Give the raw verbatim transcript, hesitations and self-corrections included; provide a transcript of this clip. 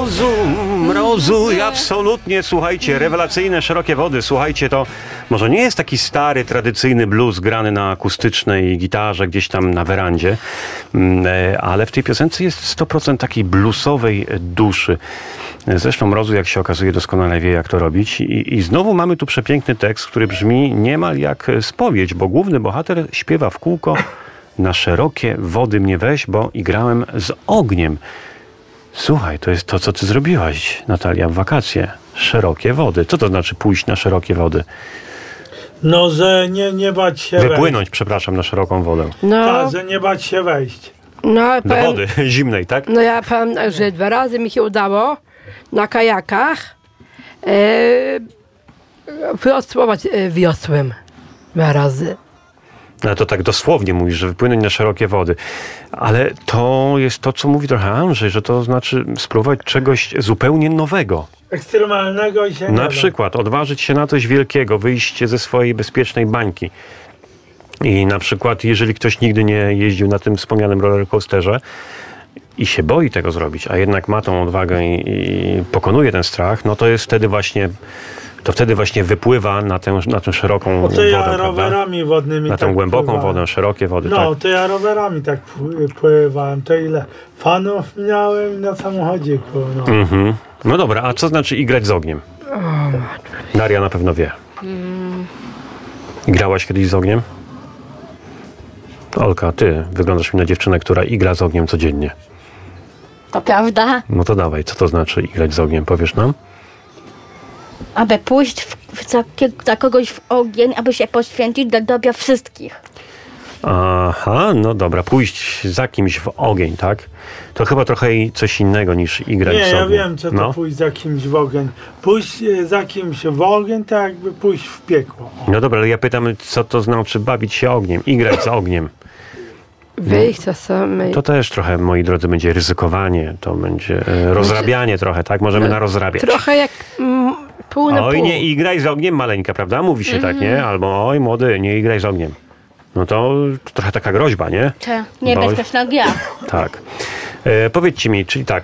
mrozu, mrozu i absolutnie, słuchajcie, rewelacyjne Szerokie Wody. Słuchajcie, to może nie jest taki stary, tradycyjny blues grany na akustycznej gitarze gdzieś tam na werandzie, ale w tej piosence jest sto procent takiej bluesowej duszy. Zresztą Mrozu, jak się okazuje, doskonale wie, jak to robić. I, I znowu mamy tu przepiękny tekst, który brzmi niemal jak spowiedź, bo główny bohater śpiewa w kółko: na szerokie wody mnie weź, bo igrałem z ogniem. Słuchaj, to jest to, co ty zrobiłaś, Natalia, w wakacje. Szerokie wody. Co to znaczy pójść na szerokie wody? No, że nie, nie bać się Wypłynąć, wejść. przepraszam, na szeroką wodę. No, Tak, że nie bać się wejść. no, Do powiem, wody zimnej, tak? no ja powiem, że dwa razy mi się udało na kajakach e, wyosłować e, wiosłem. Dwa razy. Ale to tak dosłownie mówisz, że wypłynąć na szerokie wody. Ale to jest to, co mówi trochę Andrzej, że to znaczy spróbować czegoś zupełnie nowego. Ekstremalnego i się nie Na da. przykład odważyć się na coś wielkiego, wyjść ze swojej bezpiecznej bańki. I na przykład, jeżeli ktoś nigdy nie jeździł na tym wspomnianym rollercoasterze i się boi tego zrobić, a jednak ma tą odwagę i, i pokonuje ten strach, no to jest wtedy właśnie, to wtedy właśnie wypływa na tę, na tę szeroką No to wodę, ja prawda? rowerami wodnymi Na tą tak głęboką pływałem. wodę, szerokie wody, No, tak. to ja rowerami tak pły- pływałem. To ile fanów miałem na samochodziku. No. Mhm. No dobra, a co znaczy igrać z ogniem? Daria na pewno wie. Grałaś kiedyś z ogniem? Olka, ty wyglądasz mi na dziewczynę, która igra z ogniem codziennie. To prawda, No to dawaj, co to znaczy igrać z ogniem, powiesz nam? aby pójść w, w, za, za kogoś w ogień, aby się poświęcić dla dobra wszystkich. Aha, no dobra, pójść za kimś w ogień, tak? To chyba trochę i coś innego niż igrać Nie, z ja ogniem. wiem, co to No. pójść za kimś w ogień. Pójść e, za kimś w ogień, to jakby pójść w piekło. No dobra, ale ja pytam, co to znaczy bawić się ogniem, igrać z ogniem. Wyjść za samej. To też trochę, moi drodzy, będzie ryzykowanie, to będzie e, rozrabianie trochę, tak? Możemy narozrabiać. Trochę jak mm, pół na Oj, pół. nie igraj z ogniem, maleńka, prawda? Mówi się tak, nie? Albo oj, młody, nie igraj z ogniem. No to, to trochę taka groźba, nie? Czy niebezpieczna gra. Tak. E, powiedzcie mi, czyli tak,